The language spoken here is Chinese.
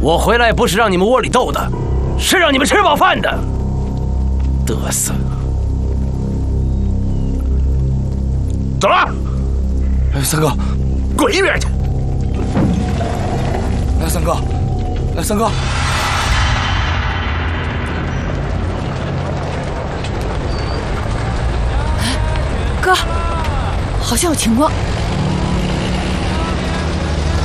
我回来不是让你们窝里斗的，是让你们吃饱饭的。得瑟！走了。 三哥， 滚一边去！ 三哥，三哥。 哥，好像有情况。